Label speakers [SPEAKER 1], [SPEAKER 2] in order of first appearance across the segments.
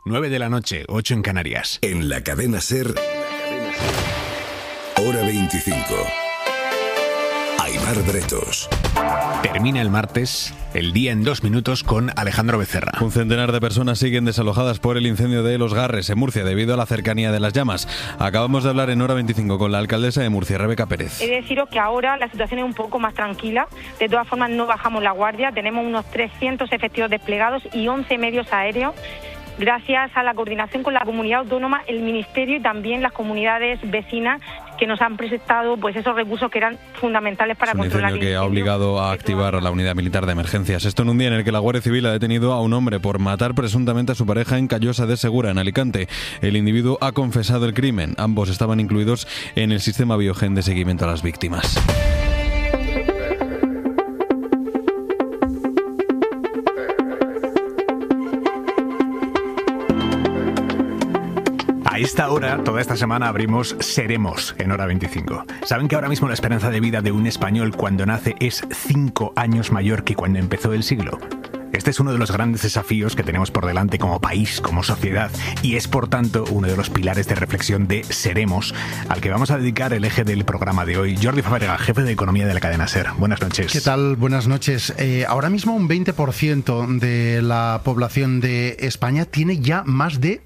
[SPEAKER 1] 9 de la noche, 8 en Canarias.
[SPEAKER 2] En la cadena SER, Hora 25. Aimar Bretos.
[SPEAKER 1] Termina el martes, el día en 2 minutos con Alejandro Becerra.
[SPEAKER 3] Un centenar de personas siguen desalojadas por el incendio de Los Garres, en Murcia, debido a la cercanía de las llamas. Acabamos de hablar en Hora 25 con la alcaldesa de Murcia, Rebeca Pérez.
[SPEAKER 4] He de deciros que ahora la situación es un poco más tranquila. De todas formas, no bajamos la guardia. Tenemos unos 300 efectivos desplegados y 11 medios aéreos. Gracias a la coordinación con la comunidad autónoma, el Ministerio y también las comunidades vecinas que nos han prestado pues esos recursos que eran fundamentales para controlar el incendio.
[SPEAKER 3] Que ha obligado a activar a la unidad militar de emergencias. Esto en un día en el que la Guardia Civil ha detenido a un hombre por matar presuntamente a su pareja en Callosa de Segura, en Alicante. El individuo ha confesado el crimen. Ambos estaban incluidos en el sistema Biogen de seguimiento a las víctimas.
[SPEAKER 1] A esta hora, toda esta semana, abrimos Seremos en Hora 25. ¿Saben que ahora mismo la esperanza de vida de un español cuando nace es 5 años mayor que cuando empezó el siglo? Este es uno de los grandes desafíos que tenemos por delante como país, como sociedad, y es, por tanto, uno de los pilares de reflexión de Seremos, al que vamos a dedicar el eje del programa de hoy. Jordi Fábrega, jefe de Economía de la cadena SER. Buenas noches.
[SPEAKER 5] ¿Qué tal? Buenas noches. Ahora mismo un 20% de la población de España tiene ya más de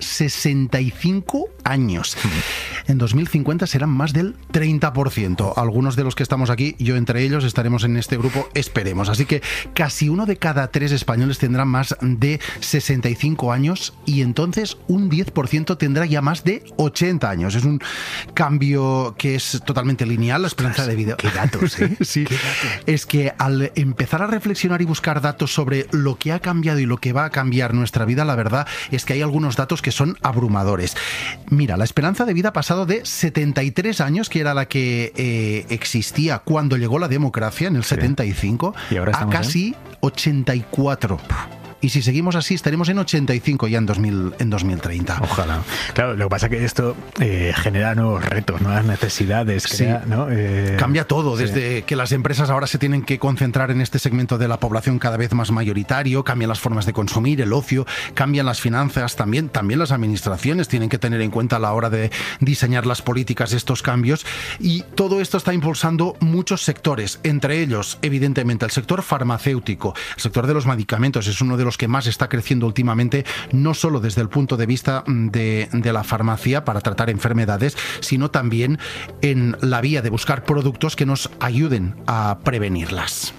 [SPEAKER 5] 65 años. En 2050 serán más del 30%. Algunos de los que estamos aquí, yo entre ellos, estaremos en este grupo, esperemos. Así que casi uno de cada 3 españoles tendrá más de 65 años y entonces un 10% tendrá ya más de 80 años. Es un cambio que es totalmente lineal, la esperanza de vida.
[SPEAKER 1] ¡Qué datos, eh!
[SPEAKER 5] Sí.
[SPEAKER 1] ¡Qué datos!
[SPEAKER 5] Es que al empezar a reflexionar y buscar datos sobre lo que ha cambiado y lo que va a cambiar nuestra vida, la verdad es que hay algunos datos que son abrumadores. Mira, la esperanza de vida ha pasado de 73 años, que era la que existía cuando llegó la democracia en el 75,
[SPEAKER 1] ¿Y ahora
[SPEAKER 5] a casi 84. Y si seguimos así, estaremos en 85 ya en 2030.
[SPEAKER 1] Ojalá. Claro, lo que pasa es que esto genera nuevos retos, nuevas necesidades. Crea,
[SPEAKER 5] Sí.
[SPEAKER 1] ¿no?
[SPEAKER 5] Cambia todo,
[SPEAKER 1] sí.
[SPEAKER 5] desde que las empresas ahora se tienen que concentrar en este segmento de la población cada vez más mayoritario, cambian las formas de consumir, el ocio, cambian las finanzas, también las administraciones tienen que tener en cuenta a la hora de diseñar las políticas estos cambios, y todo esto está impulsando muchos sectores, entre ellos, evidentemente, el sector farmacéutico, el sector de los medicamentos es uno de los que más está creciendo últimamente, no solo desde el punto de vista de la farmacia para tratar enfermedades, sino también en la vía de buscar productos que nos ayuden a prevenirlas.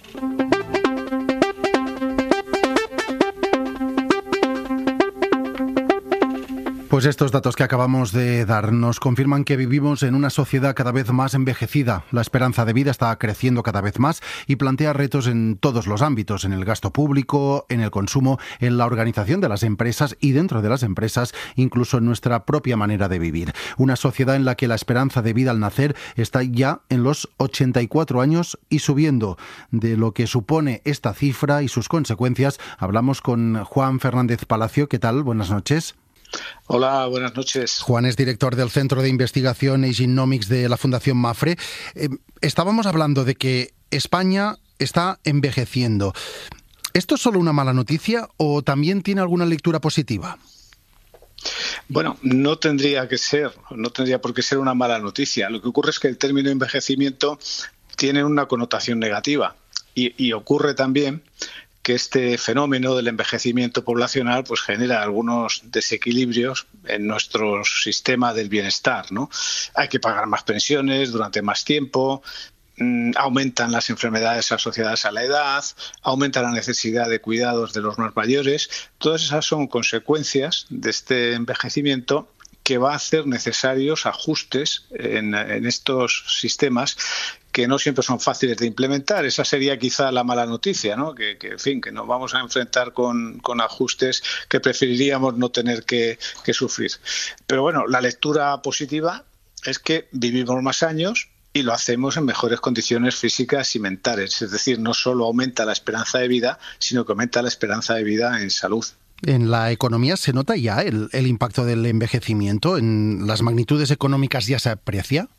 [SPEAKER 5] Pues estos datos que acabamos de dar nos confirman que vivimos en una sociedad cada vez más envejecida. La esperanza de vida está creciendo cada vez más y plantea retos en todos los ámbitos, en el gasto público, en el consumo, en la organización de las empresas y dentro de las empresas, incluso en nuestra propia manera de vivir. Una sociedad en la que la esperanza de vida al nacer está ya en los 84 años y subiendo. De lo que supone esta cifra y sus consecuencias, hablamos con Juan Fernández Palacio. ¿Qué tal? Buenas noches.
[SPEAKER 6] Hola, buenas noches.
[SPEAKER 5] Juan es director del Centro de Investigación Agenomics de la Fundación Mapfre. Estábamos hablando de que España está envejeciendo. ¿Esto es solo una mala noticia o también tiene alguna lectura positiva?
[SPEAKER 6] Bueno, no tendría por qué ser una mala noticia. Lo que ocurre es que el término envejecimiento tiene una connotación negativa y ocurre también que este fenómeno del envejecimiento poblacional pues genera algunos desequilibrios en nuestro sistema del bienestar, ¿no? Hay que pagar más pensiones durante más tiempo, aumentan las enfermedades asociadas a la edad, aumenta la necesidad de cuidados de los más mayores. Todas esas son consecuencias de este envejecimiento que va a hacer necesarios ajustes en estos sistemas que no siempre son fáciles de implementar. Esa sería quizá la mala noticia, ¿no? Que nos vamos a enfrentar con ajustes que preferiríamos no tener que sufrir. Pero bueno, la lectura positiva es que vivimos más años y lo hacemos en mejores condiciones físicas y mentales. Es decir, no solo aumenta la esperanza de vida, sino que aumenta la esperanza de vida en salud.
[SPEAKER 5] ¿En la economía se nota ya el impacto del envejecimiento? ¿En las magnitudes económicas ya se aprecia?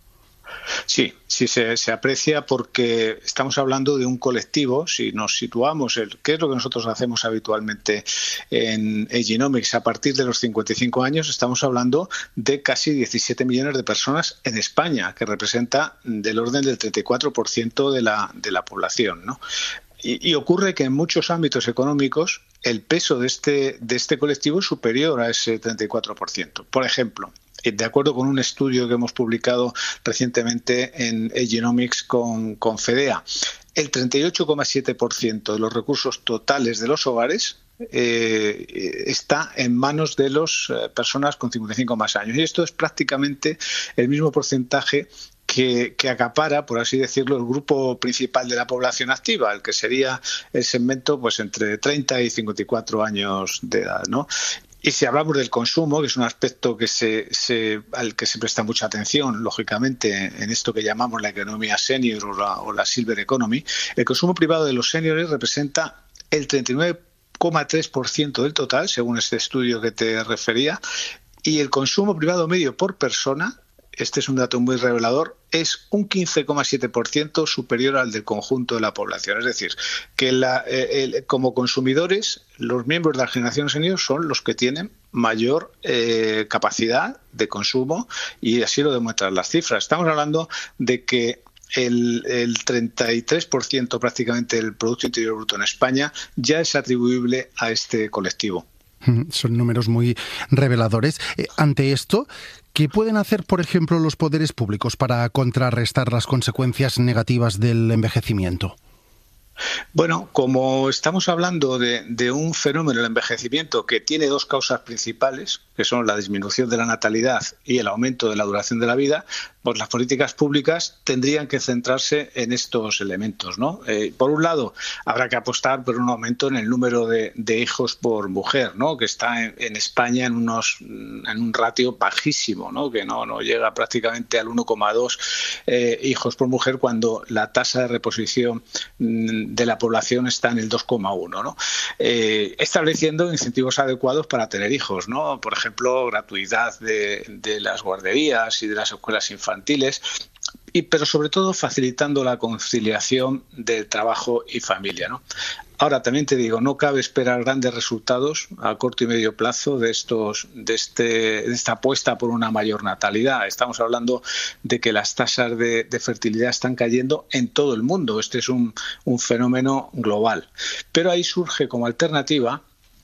[SPEAKER 6] Sí, se aprecia porque estamos hablando de un colectivo. Si nos situamos, ¿qué es lo que nosotros hacemos habitualmente en Genomics? A partir de los 55 años estamos hablando de casi 17 millones de personas en España, que representa del orden del 34% de la población, ¿no? Y ocurre que en muchos ámbitos económicos el peso de este colectivo es superior a ese 34%. Por ejemplo, de acuerdo con un estudio que hemos publicado recientemente en Genomics con Fedea, el 38,7% de los recursos totales de los hogares está en manos de las personas con 55 más años. Y esto es prácticamente el mismo porcentaje que acapara, por así decirlo, el grupo principal de la población activa, el que sería el segmento pues entre 30 y 54 años de edad, ¿no? Y si hablamos del consumo, que es un aspecto que al que se presta mucha atención, lógicamente, en esto que llamamos la economía senior o la silver economy, el consumo privado de los seniors representa el 39,3% del total, según este estudio que te refería, y el consumo privado medio por persona, este es un dato muy revelador, es un 15,7% superior al del conjunto de la población. Es decir, que como consumidores, los miembros de la generación senior son los que tienen mayor capacidad de consumo, y así lo demuestran las cifras. Estamos hablando de que el 33% prácticamente del Producto Interior Bruto en España ya es atribuible a este colectivo.
[SPEAKER 5] Son números muy reveladores. Ante esto, ¿qué pueden hacer, por ejemplo, los poderes públicos para contrarrestar las consecuencias negativas del envejecimiento?
[SPEAKER 6] Bueno, como estamos hablando de un fenómeno, el envejecimiento, que tiene dos causas principales, que son la disminución de la natalidad y el aumento de la duración de la vida, pues las políticas públicas tendrían que centrarse en estos elementos, ¿no? Por un lado, habrá que apostar por un aumento en el número de hijos por mujer, ¿no? Que está en España en un ratio bajísimo, ¿no? Que no llega prácticamente al 1,2 hijos por mujer, cuando la tasa de reposición de la población está en el 2,1, ¿no? Estableciendo incentivos adecuados para tener hijos, ¿no? Por ejemplo, gratuidad de las guarderías y de las escuelas infantiles, pero sobre todo facilitando la conciliación del trabajo y familia, ¿no? Ahora, también te digo, no cabe esperar grandes resultados a corto y medio plazo de esta apuesta por una mayor natalidad. Estamos hablando de que las tasas de fertilidad están cayendo en todo el mundo. Este es un fenómeno global. Pero ahí surge como alternativa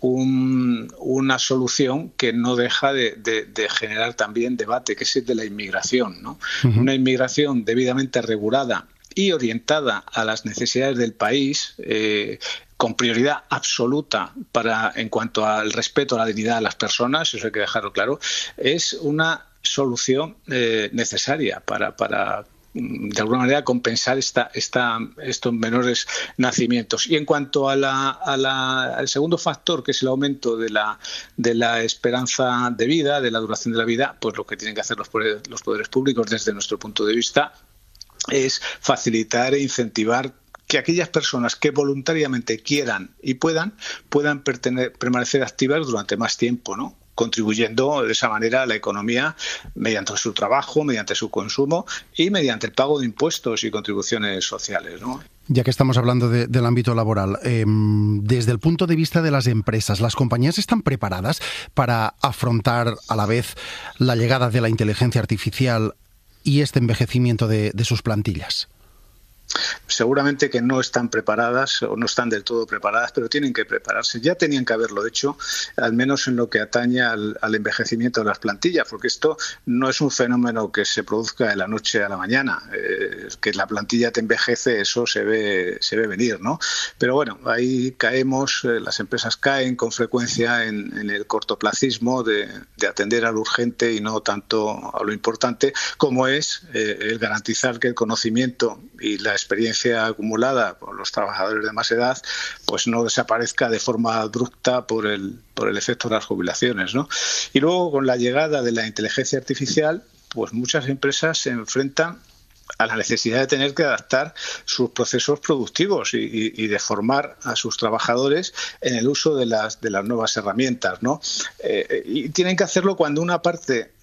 [SPEAKER 6] una solución que no deja de generar también debate, que es el de la inmigración, ¿no? Uh-huh. Una inmigración debidamente regulada y orientada a las necesidades del país, con prioridad absoluta en cuanto al respeto a la dignidad de las personas, eso hay que dejarlo claro, es una solución necesaria para de alguna manera compensar estos menores nacimientos. Y en cuanto al segundo factor, que es el aumento de la esperanza de vida, de la duración de la vida, pues lo que tienen que hacer los poderes públicos, desde nuestro punto de vista, es facilitar e incentivar que aquellas personas que voluntariamente quieran y puedan permanecer activas durante más tiempo, ¿no? Contribuyendo de esa manera a la economía mediante su trabajo, mediante su consumo y mediante el pago de impuestos y contribuciones sociales, ¿no?
[SPEAKER 5] Ya que estamos hablando del ámbito laboral, desde el punto de vista de las empresas, ¿las compañías están preparadas para afrontar a la vez la llegada de la inteligencia artificial y este envejecimiento de sus plantillas?
[SPEAKER 6] Seguramente que no están preparadas o no están del todo preparadas, pero tienen que prepararse. Ya tenían que haberlo hecho, al menos en lo que atañe al envejecimiento de las plantillas, porque esto no es un fenómeno que se produzca de la noche a la mañana. Que la plantilla te envejece, eso se ve venir, ¿no? Pero bueno, ahí caemos, las empresas caen con frecuencia en el cortoplacismo de atender a lo urgente y no tanto a lo importante, como es el garantizar que el conocimiento y la experiencia acumulada por los trabajadores de más edad pues no desaparezca de forma abrupta por el efecto de las jubilaciones, ¿no? Y luego, con la llegada de la inteligencia artificial, pues muchas empresas se enfrentan a la necesidad de tener que adaptar sus procesos productivos y de formar a sus trabajadores en el uso de las nuevas herramientas, ¿no? Y tienen que hacerlo cuando una parte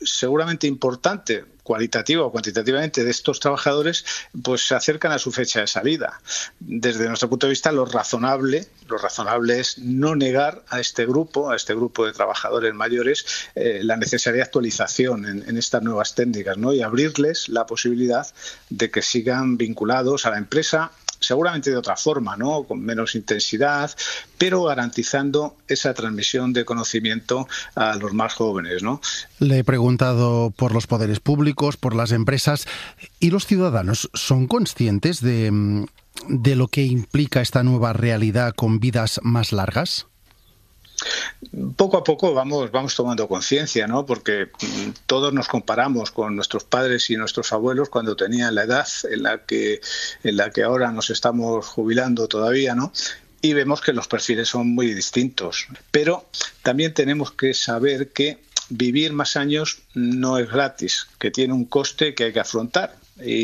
[SPEAKER 6] seguramente importante, cualitativa o cuantitativamente, de estos trabajadores, pues se acercan a su fecha de salida. Desde nuestro punto de vista, lo razonable es no negar a este grupo de trabajadores mayores, la necesaria actualización en estas nuevas técnicas, ¿no? Y abrirles la posibilidad de que sigan vinculados a la empresa, seguramente de otra forma, ¿no? Con menos intensidad, pero garantizando esa transmisión de conocimiento a los más jóvenes, ¿no?
[SPEAKER 5] Le he preguntado por los poderes públicos, por las empresas, ¿y los ciudadanos son conscientes de lo que implica esta nueva realidad con vidas más largas?
[SPEAKER 6] Poco a poco vamos tomando conciencia, ¿no? Porque todos nos comparamos con nuestros padres y nuestros abuelos cuando tenían la edad en la que ahora nos estamos jubilando todavía, ¿no? Y vemos que los perfiles son muy distintos. Pero también tenemos que saber que vivir más años no es gratis, que tiene un coste que hay que afrontar.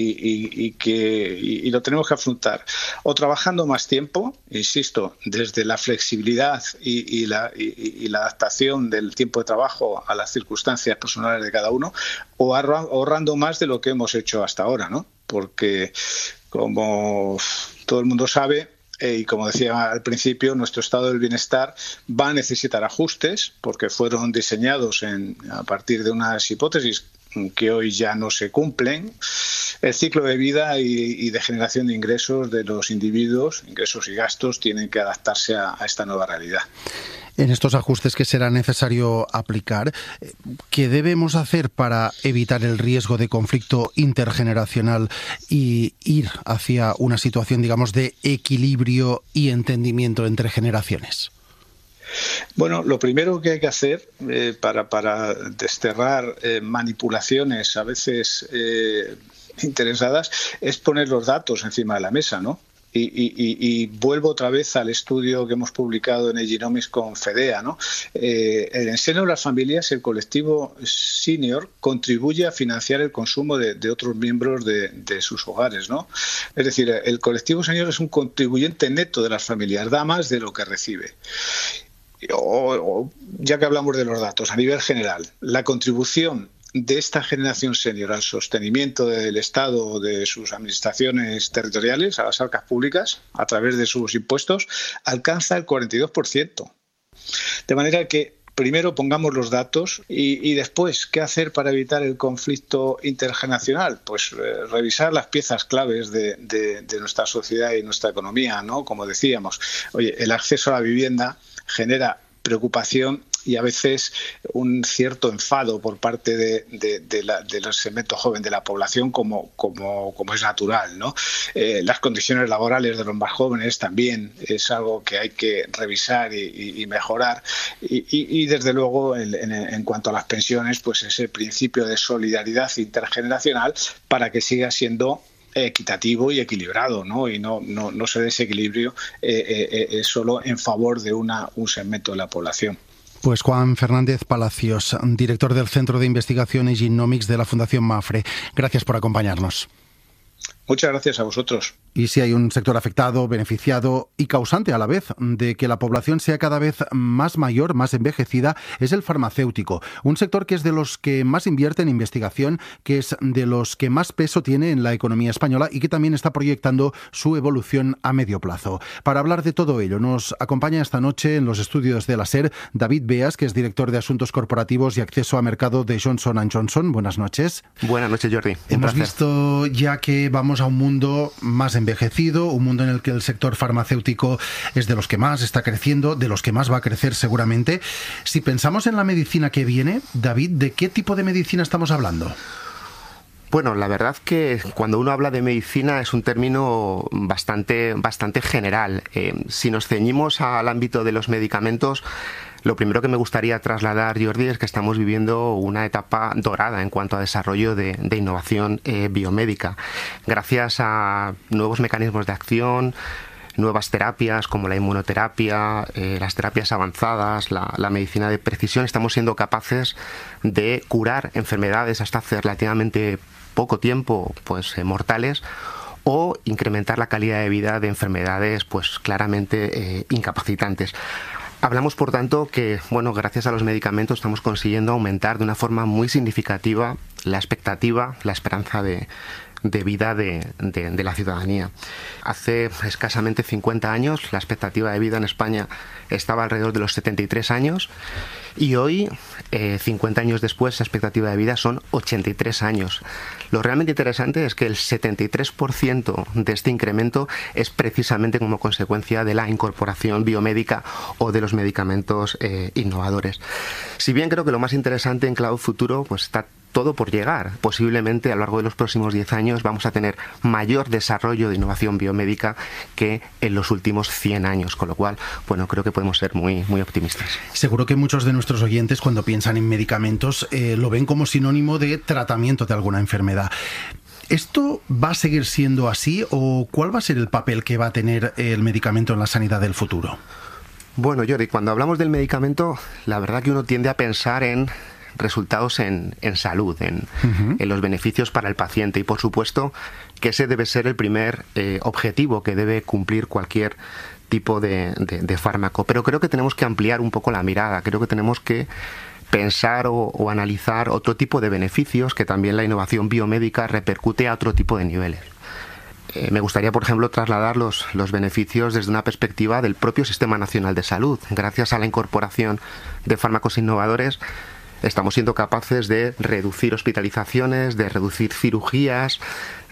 [SPEAKER 6] Y lo tenemos que afrontar o trabajando más tiempo, insisto, desde la flexibilidad y la adaptación del tiempo de trabajo a las circunstancias personales de cada uno, o ahorrando más de lo que hemos hecho hasta ahora, ¿no? Porque, como todo el mundo sabe, y como decía al principio, nuestro estado del bienestar va a necesitar ajustes porque fueron diseñados a partir de unas hipótesis que hoy ya no se cumplen. El ciclo de vida y de generación de ingresos de los individuos, ingresos y gastos, tienen que adaptarse a esta nueva realidad.
[SPEAKER 5] En estos ajustes que será necesario aplicar, ¿qué debemos hacer para evitar el riesgo de conflicto intergeneracional y ir hacia una situación, digamos, de equilibrio y entendimiento entre generaciones?
[SPEAKER 6] Bueno, lo primero que hay que hacer para desterrar manipulaciones a veces interesadas es poner los datos encima de la mesa, ¿no? Y vuelvo otra vez al estudio que hemos publicado en Egenomics con Fedea, ¿no? En el seno de las familias, el colectivo senior contribuye a financiar el consumo de otros miembros de sus hogares, ¿no? Es decir, el colectivo senior es un contribuyente neto de las familias, da más de lo que recibe. Ya que hablamos de los datos, a nivel general, la contribución de esta generación senior al sostenimiento del Estado o de sus administraciones territoriales, a las arcas públicas, a través de sus impuestos, alcanza el 42%. De manera que primero pongamos los datos y después, ¿qué hacer para evitar el conflicto intergeneracional? Pues revisar las piezas claves de nuestra sociedad y nuestra economía, ¿no? Como decíamos, el acceso a la vivienda genera preocupación y a veces un cierto enfado por parte de los segmentos jóvenes de la población, como es natural, ¿no? Las condiciones laborales de los más jóvenes también es algo que hay que revisar y mejorar. Y desde luego, en cuanto a las pensiones, pues ese principio de solidaridad intergeneracional para que siga siendo equitativo y equilibrado, ¿no? Y no se desequilibrio solo en favor de un segmento de la población.
[SPEAKER 5] Pues Juan Fernández Palacios, director del Centro de Investigación Egenomics de la Fundación Mapfre. Gracias por acompañarnos.
[SPEAKER 6] Muchas gracias a vosotros.
[SPEAKER 5] Y si hay un sector afectado, beneficiado y causante a la vez de que la población sea cada vez más mayor, más envejecida, es el farmacéutico. Un sector que es de los que más invierte en investigación, que es de los que más peso tiene en la economía española y que también está proyectando su evolución a medio plazo. Para hablar de todo ello, nos acompaña esta noche en los estudios de la SER David Beas, que es director de Asuntos Corporativos y Acceso a Mercado de Johnson & Johnson. Buenas noches.
[SPEAKER 7] Buenas noches, Jordi.
[SPEAKER 5] Hemos visto ya que vamos a un mundo más envejecido, un mundo en el que el sector farmacéutico es de los que más está creciendo, de los que más va a crecer seguramente. Si pensamos en la medicina que viene, David, ¿de qué tipo de medicina estamos hablando?
[SPEAKER 7] Bueno, la verdad que cuando uno habla de medicina es un término bastante general. Si nos ceñimos al ámbito de los medicamentos, lo primero que me gustaría trasladar, Jordi, es que estamos viviendo una etapa dorada en cuanto a desarrollo de innovación biomédica. Gracias a nuevos mecanismos de acción, nuevas terapias como la inmunoterapia, las terapias avanzadas, la medicina de precisión, estamos siendo capaces de curar enfermedades hasta hace relativamente poco tiempo, pues mortales, o incrementar la calidad de vida de enfermedades pues claramente incapacitantes. Hablamos, por tanto, que, bueno, gracias a los medicamentos estamos consiguiendo aumentar de una forma muy significativa la expectativa, la esperanza de vida de la ciudadanía. Hace escasamente 50 años la expectativa de vida en España estaba alrededor de los 73 años y hoy, 50 años después, la expectativa de vida son 83 años. Lo realmente interesante es que el 73% de este incremento es precisamente como consecuencia de la incorporación biomédica o de los medicamentos innovadores. Si bien creo que lo más interesante en Cloud Futuro pues está todo por llegar. Posiblemente a lo largo de los próximos 10 años vamos a tener mayor desarrollo de innovación biomédica que en los últimos 100 años, con lo cual, bueno, creo que podemos ser muy, muy optimistas.
[SPEAKER 5] Seguro que muchos de nuestros oyentes, cuando piensan en medicamentos, lo ven como sinónimo de tratamiento de alguna enfermedad. ¿Esto va a seguir siendo así o cuál va a ser el papel que va a tener el medicamento en la sanidad del futuro?
[SPEAKER 7] Bueno, Jordi, cuando hablamos del medicamento, la verdad que uno tiende a pensar en resultados en salud, en los beneficios para el paciente, y por supuesto que ese debe ser el primer objetivo que debe cumplir cualquier tipo de fármaco. Pero creo que tenemos que ampliar un poco la mirada, creo que tenemos que pensar o analizar otro tipo de beneficios que también la innovación biomédica repercute a otro tipo de niveles. Me gustaría, por ejemplo, trasladar los beneficios desde una perspectiva del propio Sistema Nacional de Salud. Gracias a la incorporación de fármacos innovadores, estamos siendo capaces de reducir hospitalizaciones, de reducir cirugías,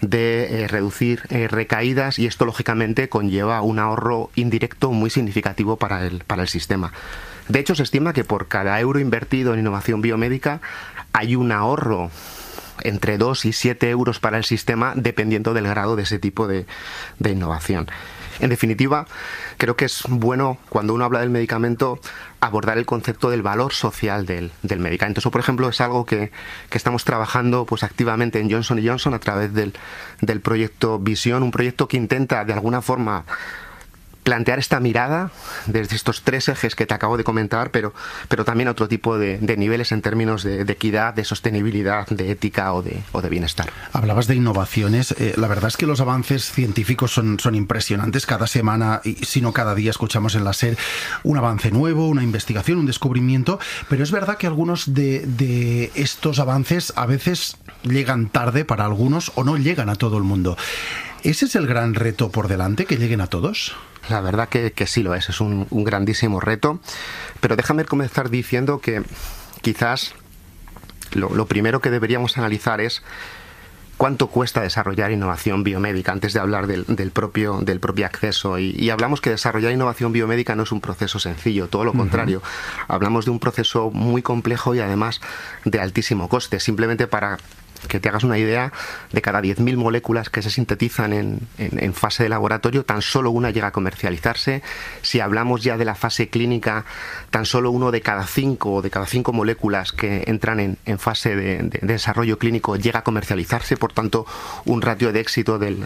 [SPEAKER 7] de reducir recaídas, y esto lógicamente conlleva un ahorro indirecto muy significativo para el sistema. De hecho, se estima que por cada euro invertido en innovación biomédica hay un ahorro entre 2 y 7 euros para el sistema, dependiendo del grado de ese tipo de innovación. En definitiva, creo que es bueno, cuando uno habla del medicamento, abordar el concepto del valor social del medicamento. Eso, por ejemplo, es algo que estamos trabajando pues activamente en Johnson & Johnson a través del proyecto Visión, un proyecto que intenta, de alguna forma, plantear esta mirada desde estos 3 ejes que te acabo de comentar, pero también otro tipo de niveles en términos de equidad, de sostenibilidad, de ética o de bienestar.
[SPEAKER 5] Hablabas de innovaciones. La verdad es que los avances científicos son impresionantes. Cada semana, y si no cada día, escuchamos en la SER un avance nuevo, una investigación, un descubrimiento, pero es verdad que algunos de estos avances a veces llegan tarde para algunos o no llegan a todo el mundo. ¿Ese es el gran reto por delante, que lleguen a todos?
[SPEAKER 7] La verdad que sí lo es un grandísimo reto, pero déjame comenzar diciendo que quizás lo primero que deberíamos analizar es cuánto cuesta desarrollar innovación biomédica antes de hablar del propio acceso. Y hablamos que desarrollar innovación biomédica no es un proceso sencillo, todo lo contrario. Hablamos de un proceso muy complejo y además de altísimo coste. Simplemente para que te hagas una idea, de cada 10.000 moléculas que se sintetizan en fase de laboratorio, tan solo una llega a comercializarse. Si hablamos ya de la fase clínica, tan solo uno de cada 5 moléculas que entran en fase de desarrollo clínico llega a comercializarse, por tanto un ratio de éxito del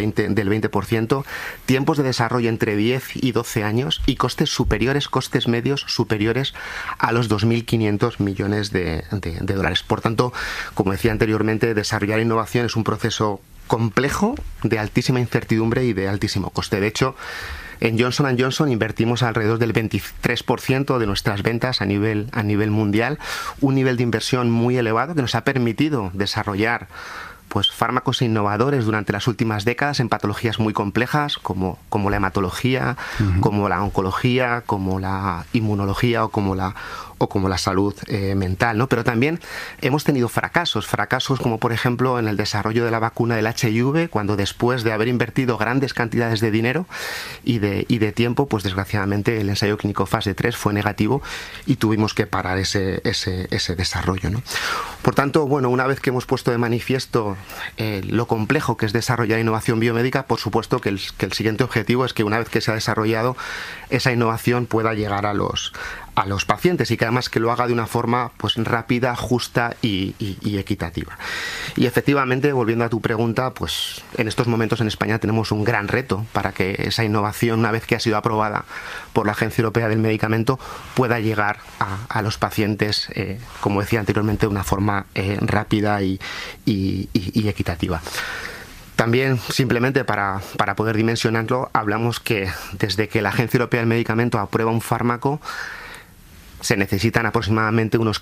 [SPEAKER 7] 20%, tiempos de desarrollo entre 10 y 12 años y costes medios superiores a los 2.500 millones de dólares. Por tanto, como decía anteriormente, desarrollar innovación es un proceso complejo, de altísima incertidumbre y de altísimo coste. De hecho, en Johnson & Johnson invertimos alrededor del 23% de nuestras ventas a nivel mundial, un nivel de inversión muy elevado que nos ha permitido desarrollar pues fármacos innovadores durante las últimas décadas en patologías muy complejas como la hematología, como la oncología, como la inmunología o como la salud mental, ¿no? Pero también hemos tenido fracasos como por ejemplo en el desarrollo de la vacuna del HIV, cuando después de haber invertido grandes cantidades de dinero y de tiempo, pues desgraciadamente el ensayo clínico fase 3 fue negativo y tuvimos que parar ese desarrollo, ¿no? Por tanto, bueno, una vez que hemos puesto de manifiesto lo complejo que es desarrollar innovación biomédica, por supuesto que el siguiente objetivo es que una vez que se ha desarrollado esa innovación pueda llegar a los pacientes y que además que lo haga de una forma pues rápida, justa y equitativa. Y efectivamente, volviendo a tu pregunta, pues en estos momentos en España tenemos un gran reto para que esa innovación, una vez que ha sido aprobada por la Agencia Europea del Medicamento, pueda llegar a los pacientes, como decía anteriormente, de una forma rápida y equitativa. También, simplemente para poder dimensionarlo, hablamos que desde que la Agencia Europea del Medicamento aprueba un fármaco, se necesitan aproximadamente unos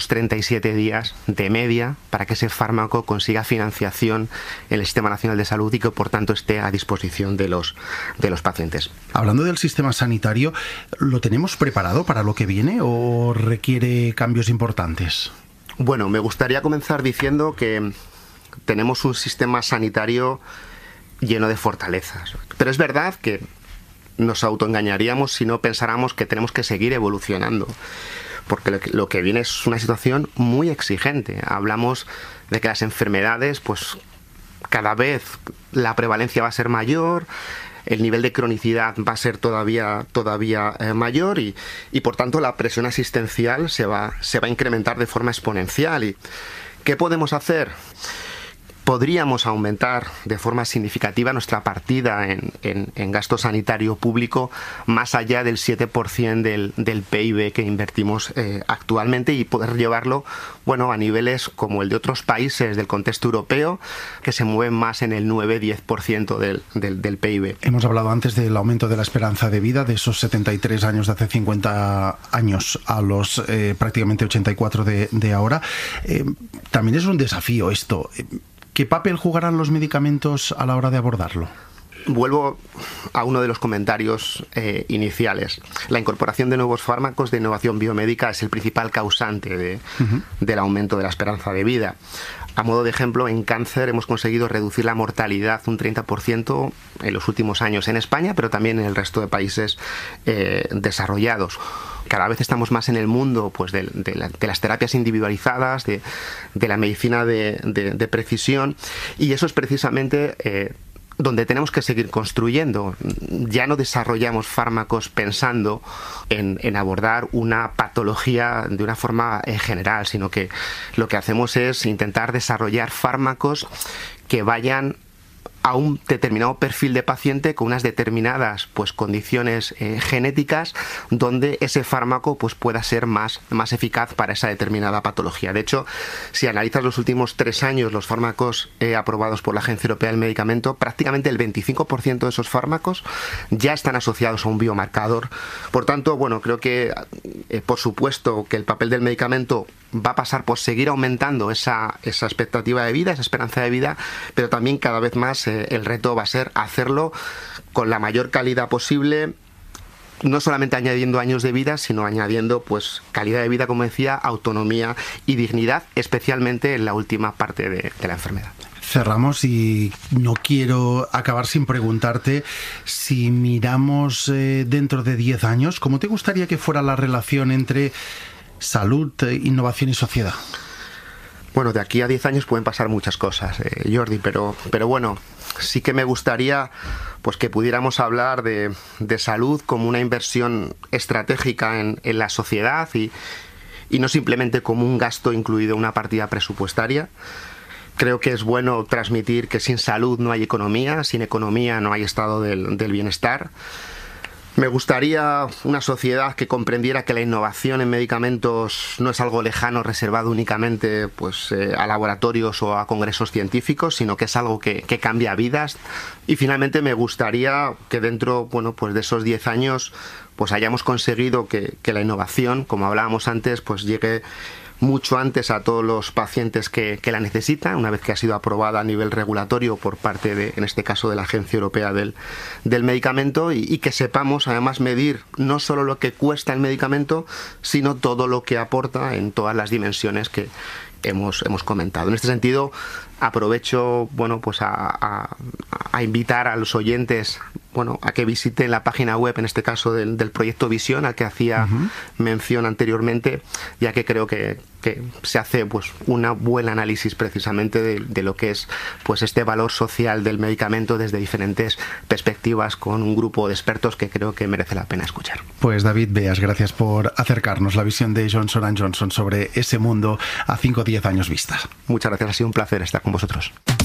[SPEAKER 7] 537 días de media para que ese fármaco consiga financiación en el Sistema Nacional de Salud y que, por tanto, esté a disposición de los pacientes.
[SPEAKER 5] Hablando del sistema sanitario, ¿lo tenemos preparado para lo que viene o requiere cambios importantes?
[SPEAKER 7] Bueno, me gustaría comenzar diciendo que tenemos un sistema sanitario lleno de fortalezas. Pero es verdad que nos autoengañaríamos si no pensáramos que tenemos que seguir evolucionando, porque lo que viene es una situación muy exigente. Hablamos de que las enfermedades, pues cada vez la prevalencia va a ser mayor, el nivel de cronicidad va a ser todavía mayor y por tanto la presión asistencial se va a incrementar de forma exponencial. ¿Y qué podemos hacer? Podríamos aumentar de forma significativa nuestra partida en gasto sanitario público más allá del 7% del PIB que invertimos actualmente y poder llevarlo, bueno, a niveles como el de otros países del contexto europeo que se mueven más en el 9-10% del PIB.
[SPEAKER 5] Hemos hablado antes del aumento de la esperanza de vida, de esos 73 años de hace 50 años a los prácticamente 84 de ahora. También es un desafío esto. ¿Qué papel jugarán los medicamentos a la hora de abordarlo?
[SPEAKER 7] Vuelvo a uno de los comentarios iniciales. La incorporación de nuevos fármacos de innovación biomédica es el principal causante del aumento de la esperanza de vida. A modo de ejemplo, en cáncer hemos conseguido reducir la mortalidad un 30% en los últimos años en España, pero también en el resto de países desarrollados. Cada vez estamos más en el mundo pues, de las terapias individualizadas, de la medicina de precisión, y eso es precisamente donde tenemos que seguir construyendo. Ya no desarrollamos fármacos pensando en abordar una patología de una forma general, sino que lo que hacemos es intentar desarrollar fármacos que vayan a un determinado perfil de paciente con unas determinadas pues condiciones genéticas donde ese fármaco pues pueda ser más eficaz para esa determinada patología. De hecho, si analizas los últimos 3 años los fármacos aprobados por la Agencia Europea del Medicamento, prácticamente el 25% de esos fármacos ya están asociados a un biomarcador. Por tanto, bueno, creo que por supuesto que el papel del medicamento va a pasar por seguir aumentando esa expectativa de vida, esa esperanza de vida, pero también cada vez más el reto va a ser hacerlo con la mayor calidad posible, no solamente añadiendo años de vida, sino añadiendo pues calidad de vida, como decía, autonomía y dignidad, especialmente en la última parte de la enfermedad.
[SPEAKER 5] Cerramos y no quiero acabar sin preguntarte si miramos dentro de 10 años, ¿cómo te gustaría que fuera la relación entre salud, innovación y sociedad?
[SPEAKER 7] Bueno, de aquí a 10 años pueden pasar muchas cosas, Jordi, pero bueno, sí que me gustaría pues que pudiéramos hablar de salud como una inversión estratégica en la sociedad y no simplemente como un gasto incluido en una partida presupuestaria. Creo que es bueno transmitir que sin salud no hay economía, sin economía no hay estado del bienestar. Me gustaría una sociedad que comprendiera que la innovación en medicamentos no es algo lejano reservado únicamente pues, a laboratorios o a congresos científicos, sino que es algo que cambia vidas. Y finalmente me gustaría que dentro pues de esos 10 años pues hayamos conseguido que la innovación, como hablábamos antes, pues llegue mucho antes a todos los pacientes que la necesitan, una vez que ha sido aprobada a nivel regulatorio por parte en este caso de la Agencia Europea del Medicamento, y que sepamos además medir no solo lo que cuesta el medicamento, sino todo lo que aporta en todas las dimensiones que hemos comentado. En este sentido, aprovecho pues a invitar a los oyentes a que visiten la página web, en este caso del proyecto Visión, al que hacía mención anteriormente, ya que creo que se hace pues un buen análisis precisamente de lo que es pues este valor social del medicamento desde diferentes perspectivas, con un grupo de expertos que creo que merece la pena escuchar.
[SPEAKER 5] Pues David Beas, gracias por acercarnos la visión de Johnson & Johnson sobre ese mundo a 5 o 10 años vista.
[SPEAKER 7] Muchas gracias, ha sido un placer estar con vosotros.